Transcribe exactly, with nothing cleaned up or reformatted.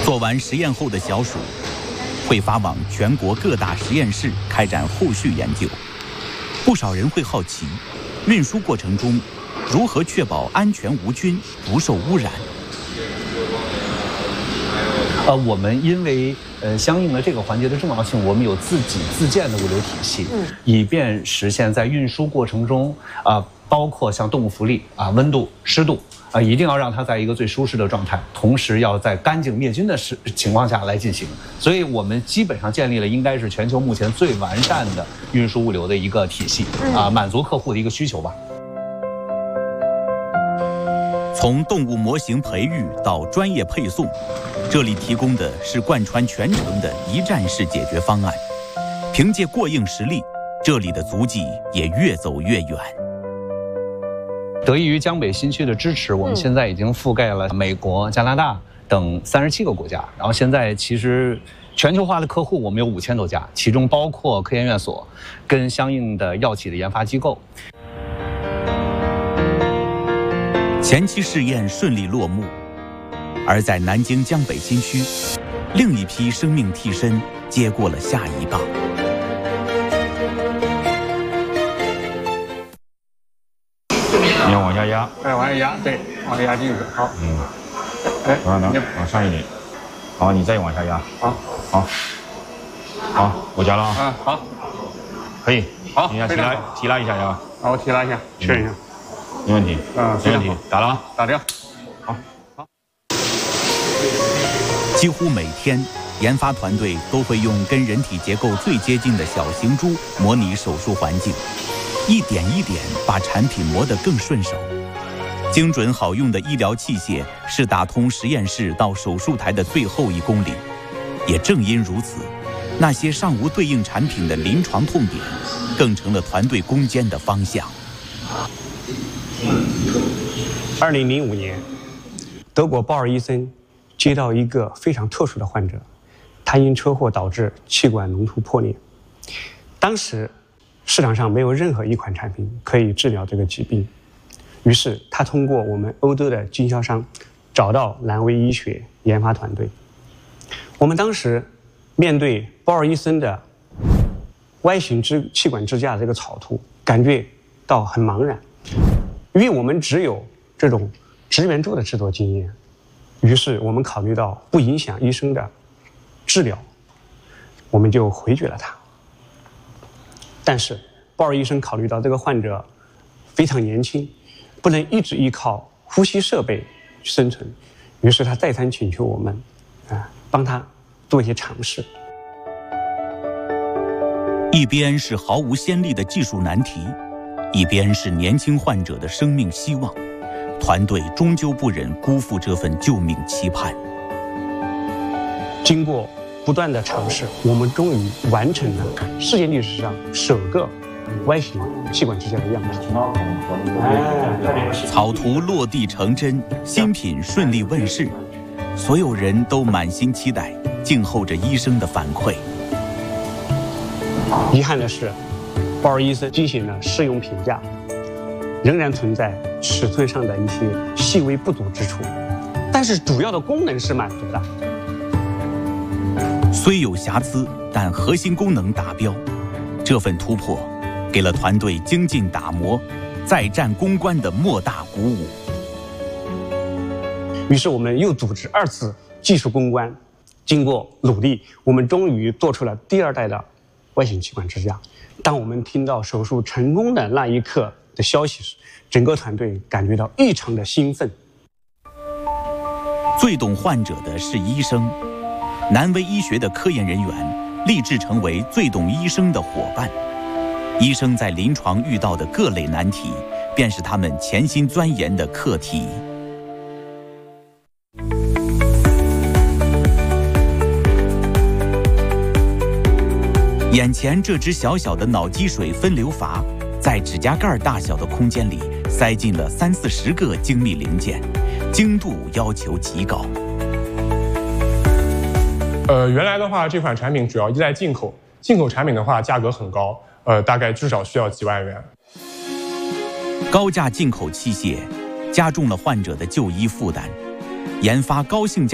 做完实验后的小鼠会发往全国各大实验室开展后续研究。不少人会好奇，运输过程中如何确保安全无菌、不受污染？ 呃，我们因为呃相应的这个环节的重要性，我们有自己自建的物流体系，嗯，以便实现在运输过程中啊、呃，包括像动物福利啊、温度、湿度啊、呃，一定要让它在一个最舒适的状态，同时要在干净灭菌的时情况下来进行。所以我们基本上建立了应该是全球目前最完善的运输物流的一个体系啊、呃，满足客户的一个需求吧。 从动物模型培育到专业配送，这里提供的是贯穿全程的一站式解决方案。凭借过硬实力，这里的足迹也越走越远。 得益于江北新区的支持，我们现在已经覆盖了美国、加拿大等三十七个国家。然后现在其实全球化的客户我们有五千多家，其中包括科研院所跟相应的药企的研发机构。 前期试验顺利落幕，而在南京江北新区，另一批生命替身接过了下一棒。 你要往下压， 哎，往下压，对，往下压进去，好， 嗯， 哎， 往上，往上一点，好，你再往下压， 好， 好，好，我加了啊， 嗯，好， 可以， 好， 你要提拉提拉一下压， 好，我提拉一下，确认一下。 没问题， 嗯， 没问题，打了啊， 打掉， 好， 好。 几乎每天，研发团队都会用跟人体结构最接近的小型猪模拟手术环境，一点一点把产品磨得更顺手。精准好用的医疗器械是打通实验室到手术台的最后一公里。也正因如此，那些尚无对应产品的临床痛点，更成了团队攻坚的方向。 二零零五年，德国鲍尔医生接到一个非常特殊的患者，他因车祸导致气管隆突破裂。当时市场上没有任何一款产品可以治疗这个疾病，于是他通过我们欧洲的经销商找到蓝威医学研发团队。我们当时面对鲍尔医生的 Y 型支气管支架这个草图，感觉到很茫然，因为我们只有这种支援柱的制作经验。于是我们考虑到不影响医生的治疗，我们就回绝了它。但是鲍尔医生考虑到这个患者非常年轻，不能一直依靠呼吸设备生存，于是他再三请求我们啊、呃、帮他做一些尝试。 一边是毫无先例的技术难题，一边是年轻患者的生命希望，团队终究不忍辜负这份救命期盼。 经过不断的尝试，我们终于完成了世界历史上首个 Y 型气管支架的样板。 草图落地成真，新品顺利问世，所有人都满心期待，静候着医生的反馈。 遗憾的是，鲍尔医生进行了试用评价，仍然存在尺寸上的一些细微不足之处，但是主要的功能是满足的。 虽有瑕疵，但核心功能达标。这份突破给了团队精进打磨、再战攻关的莫大鼓舞。 于是我们又组织二次技术攻关，经过努力，我们终于做出了第二代的 Y 型气管支架。当我们听到手术成功的那一刻的消息时，整个团队感觉到异常的兴奋。 最懂患者的是医生，南威医学的科研人员立志成为最懂医生的伙伴。医生在临床遇到的各类难题，便是他们潜心钻研的课题。眼前这只小小的脑积水分流阀，在指甲盖大小的空间里塞进了三四十个精密零件，精度要求极高。 呃，原来的话，这款产品主要依赖进口，进口产品的话价格很高，呃，大概至少需要几万元。 高价进口器械加重了患者的就医负担，研发高性价